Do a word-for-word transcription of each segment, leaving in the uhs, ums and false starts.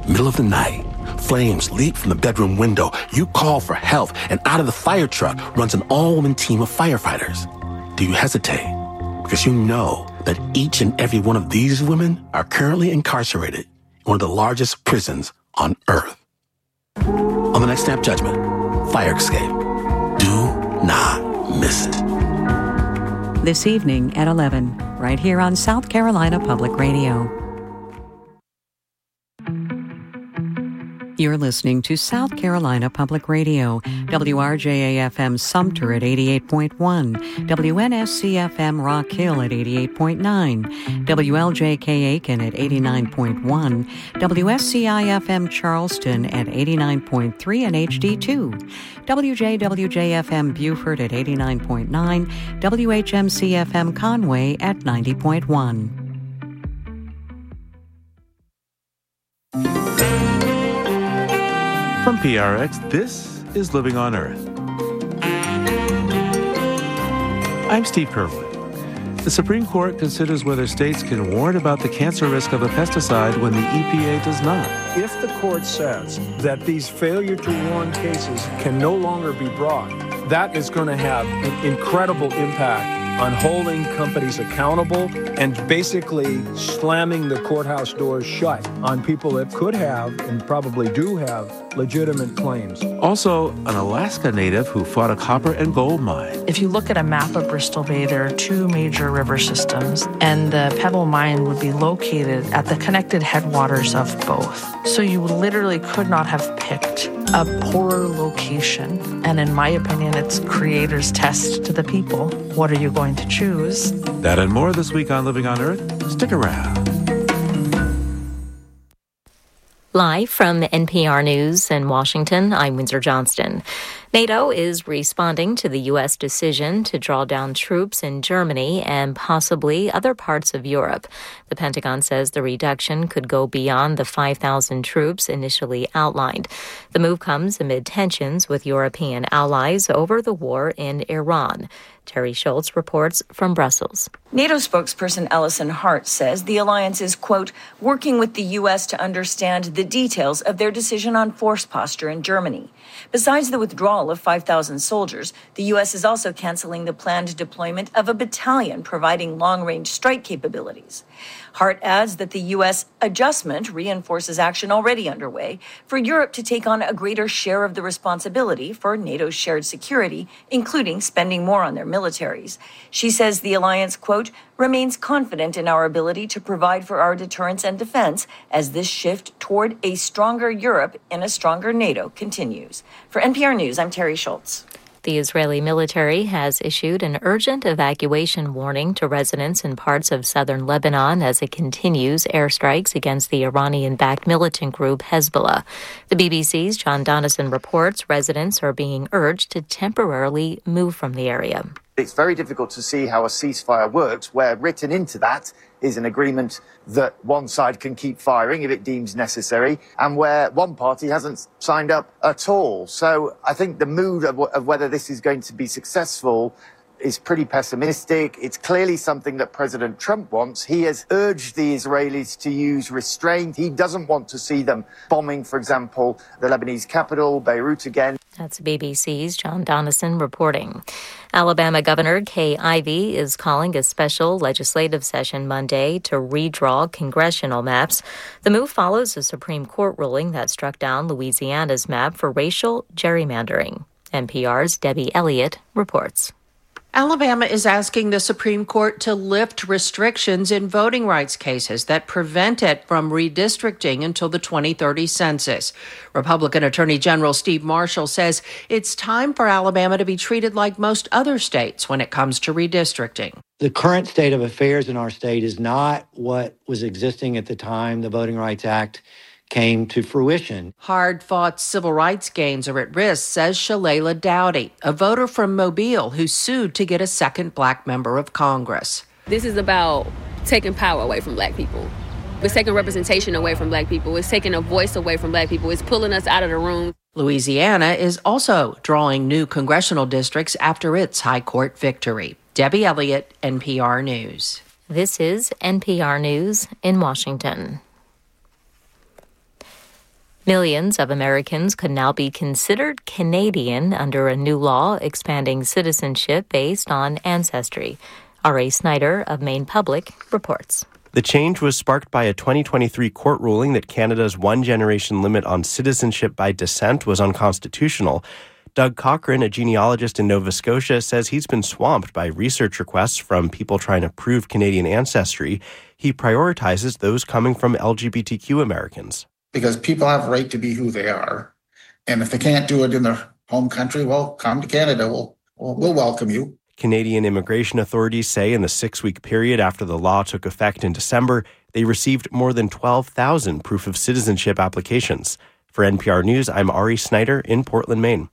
Middle of the night, flames leap from the bedroom window. You call for help, and out of the fire truck runs an all-woman team of firefighters. Do you hesitate? Because you know that each and every one of these women are currently incarcerated in one of the largest prisons on Earth. On the next Snap Judgment, Fire Escape. Do not miss it. This evening at eleven, right here on South Carolina Public Radio. You're listening to South Carolina Public Radio, W R J A F M Sumter at eighty-eight point one, W N S C F M Rock Hill at eighty-eight point nine, W L J K Aiken at eighty-nine point one, W S C I F M Charleston at eighty-nine point three and H D two, W J W J F M Beaufort at eighty-nine point nine, W H M C F M Conway at ninety point one. From P R X, this is Living on Earth. I'm Steve Curwood. The Supreme Court considers whether states can warn about the cancer risk of a pesticide when the E P A does not. If the court says that these failure to warn cases can no longer be brought, that is going to have an incredible impact on holding companies accountable and basically slamming the courthouse doors shut on people that could have and probably do have legitimate claims. Also, an Alaska native who fought a copper and gold mine. If you look at a map of Bristol Bay, there are two major river systems, and the Pebble Mine would be located at the connected headwaters of both. So you literally could not have picked a poorer location. And in my opinion, it's creator's test to the people. What are you going to choose? That and more this week on Living on Earth. Stick around. Live from N P R News in Washington, I'm Windsor Johnston. NATO is responding to the U S decision to draw down troops in Germany and possibly other parts of Europe. The Pentagon says the reduction could go beyond the five thousand troops initially outlined. The move comes amid tensions with European allies over the war in Iran. Terry Schultz reports from Brussels. NATO spokesperson Alison Hart says the alliance is, quote, working with the U S to understand the details of their decision on force posture in Germany. Besides the withdrawal of five thousand soldiers, the U S is also canceling the planned deployment of a battalion providing long-range strike capabilities. Hart adds that the U S adjustment reinforces action already underway for Europe to take on a greater share of the responsibility for NATO's shared security, including spending more on their militaries. She says the alliance, quote, remains confident in our ability to provide for our deterrence and defense as this shift toward a stronger Europe and a stronger NATO continues. For N P R News, I'm Terry Schultz. The Israeli military has issued an urgent evacuation warning to residents in parts of southern Lebanon as it continues airstrikes against the Iranian-backed militant group Hezbollah. The B B C's John Donison reports residents are being urged to temporarily move from the area. It's very difficult to see how a ceasefire works, where written into that is an agreement that one side can keep firing if it deems necessary, and where one party hasn't signed up at all. So I think the mood of, of whether this is going to be successful is pretty pessimistic. It's clearly something that President Trump wants. He has urged the Israelis to use restraint. He doesn't want to see them bombing, for example, the Lebanese capital, Beirut again. That's B B C's John Donison reporting. Alabama Governor Kay Ivey is calling a special legislative session Monday to redraw congressional maps. The move follows a Supreme Court ruling that struck down Louisiana's map for racial gerrymandering. N P R's Debbie Elliott reports. Alabama is asking the Supreme Court to lift restrictions in voting rights cases that prevent it from redistricting until the twenty thirty census. Republican Attorney General Steve Marshall says it's time for Alabama to be treated like most other states when it comes to redistricting. The current state of affairs in our state is not what was existing at the time the Voting Rights Act came to fruition. Hard-fought civil rights gains are at risk, says Shalala Dowdy, a voter from Mobile who sued to get a second black member of Congress. This is about taking power away from black people. It's taking representation away from black people. It's taking a voice away from black people. It's pulling us out of the room. Louisiana is also drawing new congressional districts after its high court victory. Debbie Elliott, N P R News. This is N P R News in Washington. Millions of Americans could now be considered Canadian under a new law expanding citizenship based on ancestry. R A. Snyder of Maine Public reports. The change was sparked by a twenty twenty-three court ruling that Canada's one-generation limit on citizenship by descent was unconstitutional. Doug Cochran, a genealogist in Nova Scotia, says he's been swamped by research requests from people trying to prove Canadian ancestry. He prioritizes those coming from L G B T Q Americans. Because people have a right to be who they are. And if they can't do it in their home country, well, come to Canada. We'll, we'll, we'll welcome you. Canadian immigration authorities say in the six-week period after the law took effect in December, they received more than twelve thousand proof of citizenship applications. For N P R News, I'm Ari Snyder in Portland, Maine.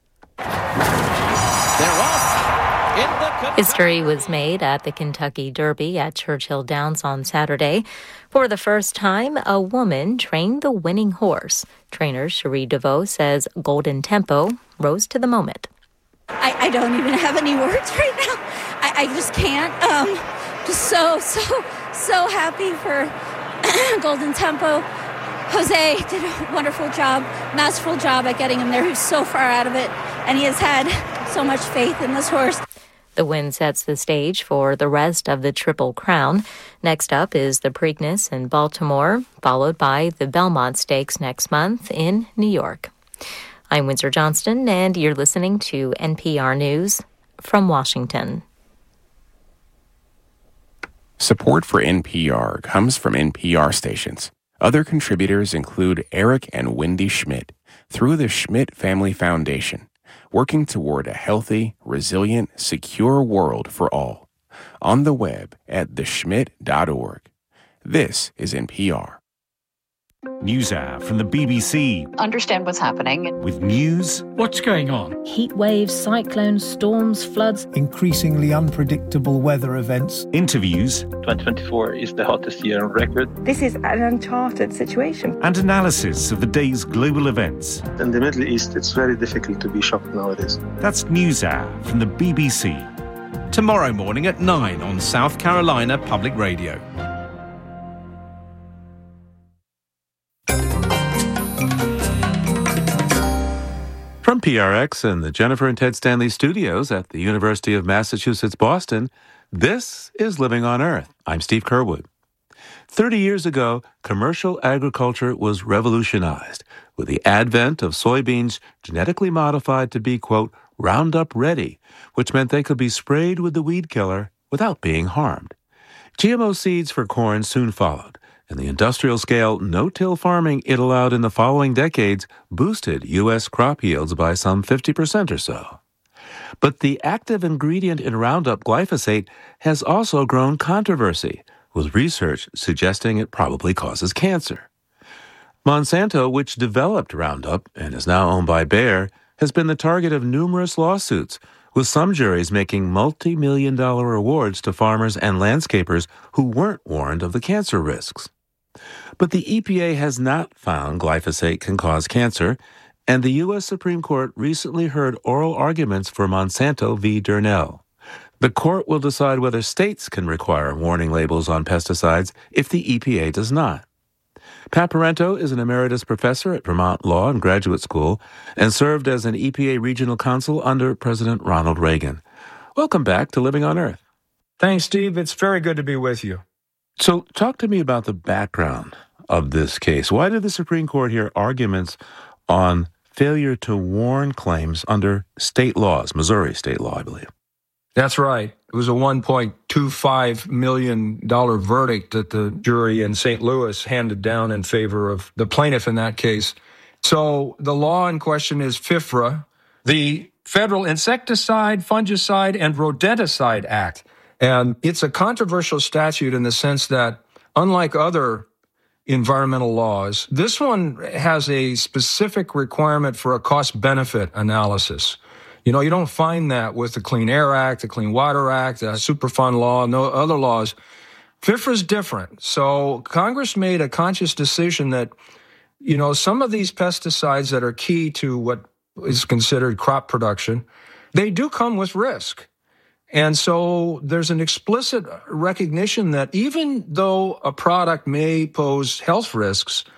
History was made at the Kentucky Derby at Churchill Downs on Saturday. For the first time, a woman trained the winning horse. Trainer Cherie DeVoe says Golden Tempo rose to the moment. I, I don't even have any words right now. I, I just can't. Um, just so, so, so happy for Golden Tempo. Jose did a wonderful job, masterful job at getting him there. He was so far out of it, and he has had so much faith in this horse. The win sets the stage for the rest of the Triple Crown. Next up is the Preakness in Baltimore, followed by the Belmont Stakes next month in New York. I'm Windsor Johnston, and you're listening to N P R News from Washington. Support for N P R comes from N P R stations. Other contributors include Eric and Wendy Schmidt through the Schmidt Family Foundation, working toward a healthy, resilient, secure world for all. On the web at the schmidt dot org. This is N P R. NewsHour from the B B C. Understand what's happening. With news. What's going on? Heat waves, cyclones, storms, floods. Increasingly unpredictable weather events. Interviews. twenty twenty-four is the hottest year on record. This is an uncharted situation. And analysis of the day's global events. In the Middle East, it's very difficult to be shocked nowadays. That's NewsHour from the B B C. Tomorrow morning at nine on South Carolina Public Radio. From P R X and the Jennifer and Ted Stanley studios at the University of Massachusetts, Boston, this is Living on Earth. I'm Steve Curwood. Thirty years ago, commercial agriculture was revolutionized with the advent of soybeans genetically modified to be, quote, Roundup ready, which meant they could be sprayed with the weed killer without being harmed. G M O seeds for corn soon followed, and the industrial-scale no-till farming it allowed in the following decades boosted U S crop yields by some fifty percent or so. But the active ingredient in Roundup, glyphosate, has also grown controversy, with research suggesting it probably causes cancer. Monsanto, which developed Roundup and is now owned by Bayer, has been the target of numerous lawsuits, with some juries making multi-million dollar awards to farmers and landscapers who weren't warned of the cancer risks. But the E P A has not found glyphosate can cause cancer, and the U S Supreme Court recently heard oral arguments for Monsanto v. Durnell. The court will decide whether states can require warning labels on pesticides if the E P A does not. Pat Parento is an emeritus professor at Vermont Law and Graduate School and served as an E P A regional counsel under President Ronald Reagan. Welcome back to Living on Earth. Thanks, Steve. It's very good to be with you. So talk to me about the background of this case. Why did the Supreme Court hear arguments on failure to warn claims under state laws, Missouri state law, I believe? That's right. It was a one point two five million dollars verdict that the jury in Saint Louis handed down in favor of the plaintiff in that case. So the law in question is FIFRA, the Federal Insecticide, Fungicide, and Rodenticide Act. And it's a controversial statute in the sense that, unlike other environmental laws, this one has a specific requirement for a cost-benefit analysis. You know, you don't find that with the Clean Air Act, the Clean Water Act, the Superfund law, no other laws. FIFRA's different. So Congress made a conscious decision that, you know, some of these pesticides that are key to what is considered crop production, they do come with risk. And so there's an explicit recognition that even though a product may pose health risks,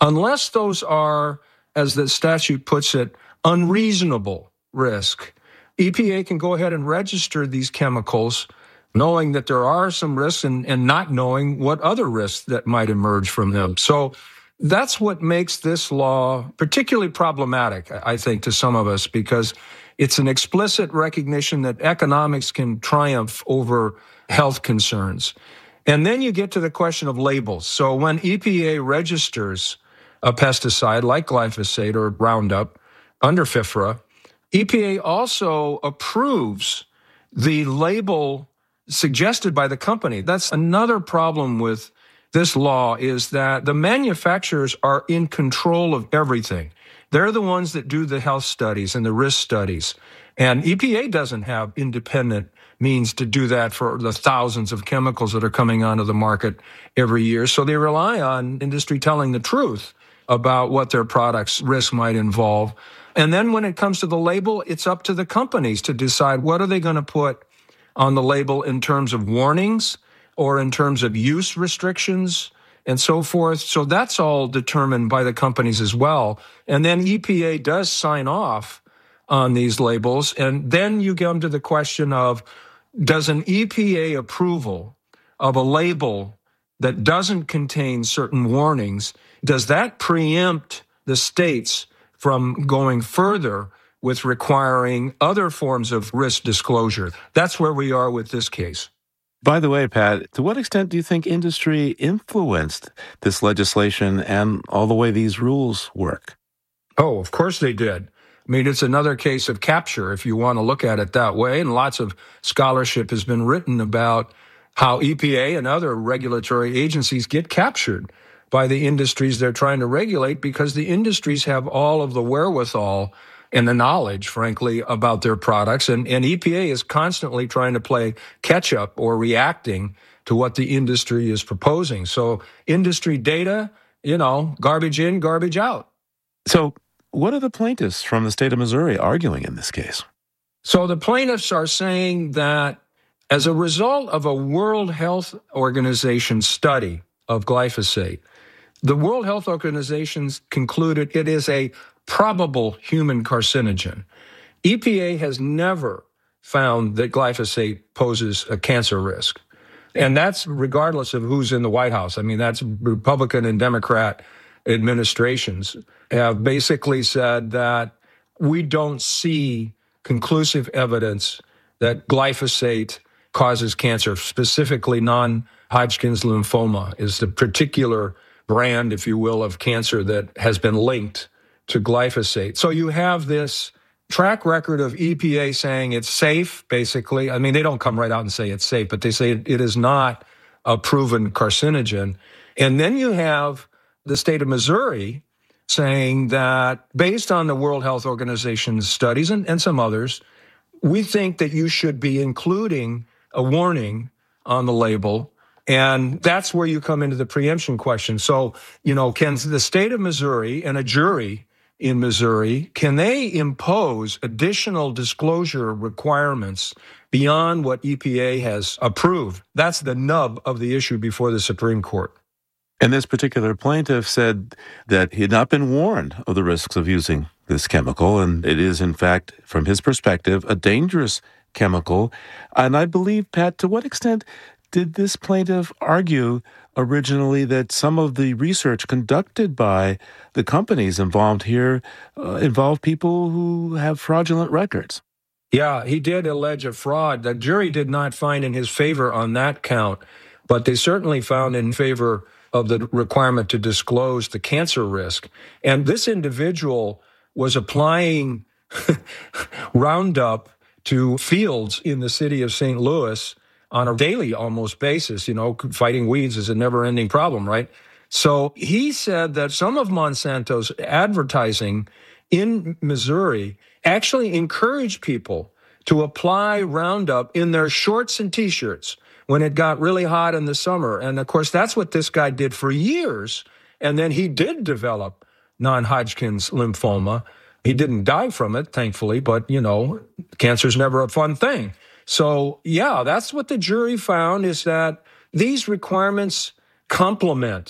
unless those are, as the statute puts it, unreasonable risk, E P A can go ahead and register these chemicals, knowing that there are some risks and, and not knowing what other risks that might emerge from them. So that's what makes this law particularly problematic, I think, to some of us, because it's an explicit recognition that economics can triumph over health concerns. And then you get to the question of labels. So when E P A registers a pesticide like glyphosate or Roundup under FIFRA, E P A also approves the label suggested by the company. That's another problem with this law, is that the manufacturers are in control of everything. They're the ones that do the health studies and the risk studies. And E P A doesn't have independent means to do that for the thousands of chemicals that are coming onto the market every year. So they rely on industry telling the truth about what their products' risk might involve. And then when it comes to the label, it's up to the companies to decide what are they going to put on the label in terms of warnings or in terms of use restrictions and so forth. So that's all determined by the companies as well. And then E P A does sign off on these labels. And then you come to the question of, does an E P A approval of a label that doesn't contain certain warnings, does that preempt the states from going further with requiring other forms of risk disclosure? That's where we are with this case. By the way, Pat, to what extent do you think industry influenced this legislation and all the way these rules work? Oh, of course they did. I mean, it's another case of capture, if you want to look at it that way. And lots of scholarship has been written about how E P A and other regulatory agencies get captured by the industries they're trying to regulate, because the industries have all of the wherewithal and the knowledge, frankly, about their products. And, and E P A is constantly trying to play catch up or reacting to what the industry is proposing. So industry data, you know, garbage in, garbage out. So what are the plaintiffs from the state of Missouri arguing in this case? So the plaintiffs are saying that as a result of a World Health Organization study of glyphosate, the World Health Organization concluded it is a probable human carcinogen. E P A has never found that glyphosate poses a cancer risk. And that's regardless of who's in the White House. I mean, that's Republican and Democrat administrations have basically said that we don't see conclusive evidence that glyphosate causes cancer, specifically non-Hodgkin's lymphoma is the particular brand, if you will, of cancer that has been linked to glyphosate. So you have this track record of E P A saying it's safe, basically. I mean, they don't come right out and say it's safe, but they say it is not a proven carcinogen. And then you have the state of Missouri saying that based on the World Health Organization's studies and, and some others, we think that you should be including a warning on the label. And that's where you come into the preemption question. So, you know, can the state of Missouri and a jury in Missouri, can they impose additional disclosure requirements beyond what E P A has approved? That's the nub of the issue before the Supreme Court. And this particular plaintiff said that he had not been warned of the risks of using this chemical, and it is, in fact, from his perspective, a dangerous chemical. And I believe, Pat, to what extent did this plaintiff argue originally that some of the research conducted by the companies involved here uh, involved people who have fraudulent records? Yeah, he did allege a fraud. The jury did not find in his favor on that count, but they certainly found in favor of the requirement to disclose the cancer risk. And this individual was applying Roundup to fields in the city of Saint Louis on a daily almost basis. You know, fighting weeds is a never-ending problem, right? So he said that some of Monsanto's advertising in Missouri actually encouraged people to apply Roundup in their shorts and T-shirts when it got really hot in the summer. And, of course, that's what this guy did for years. And then he did develop non-Hodgkin's lymphoma. He didn't die from it, thankfully, but, you know, cancer's never a fun thing. So, yeah, that's what the jury found, is that these requirements complement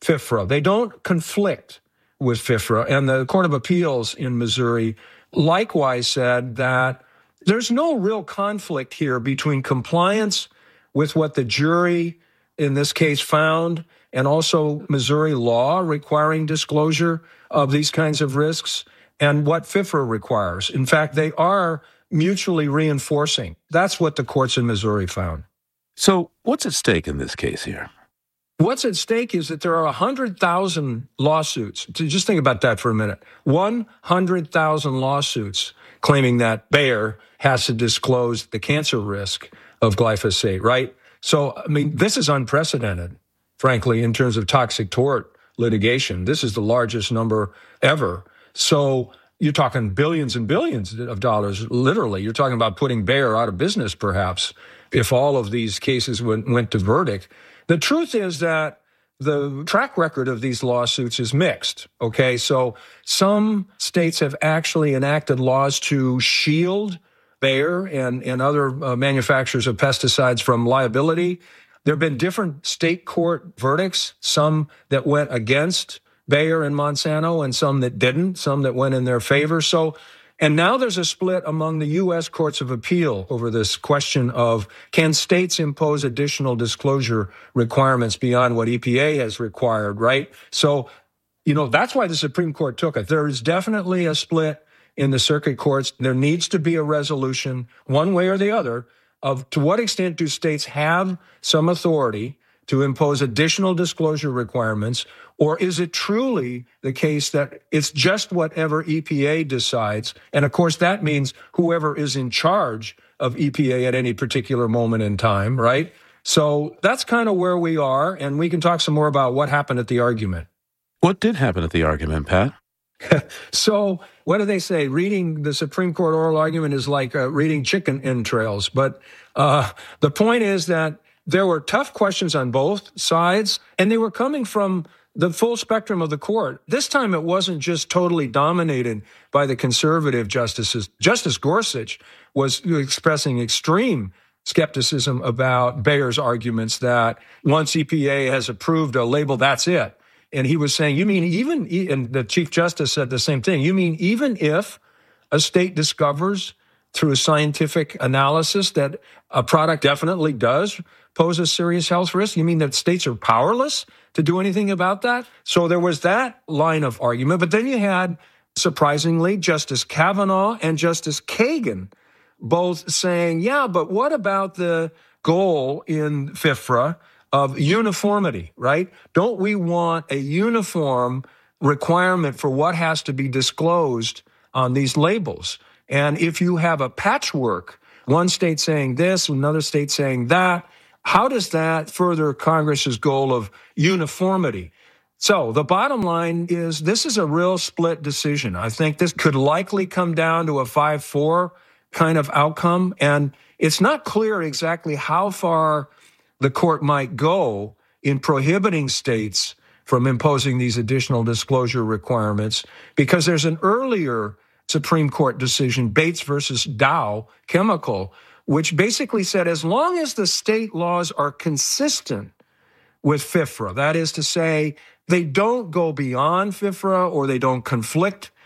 FIFRA. They don't conflict with FIFRA. And the Court of Appeals in Missouri likewise said that there's no real conflict here between compliance with what the jury in this case found and also Missouri law requiring disclosure of these kinds of risks and what FIFRA requires. In fact, they are mutually reinforcing. That's what the courts in Missouri found. So what's at stake in this case here? What's at stake is that there are one hundred thousand lawsuits. Just think about that for a minute. one hundred thousand lawsuits claiming that Bayer has to disclose the cancer risk of glyphosate, right? So, I mean, this is unprecedented, frankly, in terms of toxic tort litigation. This is the largest number ever. So you're talking billions and billions of dollars, literally. You're talking about putting Bayer out of business, perhaps, if all of these cases went, went to verdict. The truth is that the track record of these lawsuits is mixed, okay? So some states have actually enacted laws to shield Bayer and, and other uh, manufacturers of pesticides from liability. There have been different state court verdicts, some that went against Bayer and Monsanto and some that didn't, some that went in their favor. So, and now there's a split among the U S courts of appeal over this question of, can states impose additional disclosure requirements beyond what E P A has required, right? So, you know, that's why the Supreme Court took it. There is definitely a split in the circuit courts. There needs to be a resolution, one way or the other, of to what extent do states have some authority to impose additional disclosure requirements, or is it truly the case that it's just whatever E P A decides? And of course, that means whoever is in charge of E P A at any particular moment in time, right? So that's kind of where we are, and we can talk some more about what happened at the argument. What did happen at the argument, Pat? So what do they say? Reading the Supreme Court oral argument is like uh, reading chicken entrails. But uh, the point is that there were tough questions on both sides, and they were coming from the full spectrum of the court. This time it wasn't just totally dominated by the conservative justices. Justice Gorsuch was expressing extreme skepticism about Bayer's arguments that once E P A has approved a label, that's it. And he was saying, you mean even, and the Chief Justice said the same thing, you mean even if a state discovers through a scientific analysis that a product definitely does pose a serious health risk, you mean that states are powerless to do anything about that? So there was that line of argument. But then you had, surprisingly, Justice Kavanaugh and Justice Kagan both saying, yeah, but what about the goal in FIFRA of uniformity, right? Don't we want a uniform requirement for what has to be disclosed on these labels? And if you have a patchwork, one state saying this, another state saying that, how does that further Congress's goal of uniformity? So the bottom line is this is a real split decision. I think this could likely come down to a five four kind of outcome. And it's not clear exactly how far the court might go in prohibiting states from imposing these additional disclosure requirements, because there's an earlier Supreme Court decision, Bates versus Dow Chemical, which basically said as long as the state laws are consistent with FIFRA, that is to say, they don't go beyond FIFRA or they don't conflict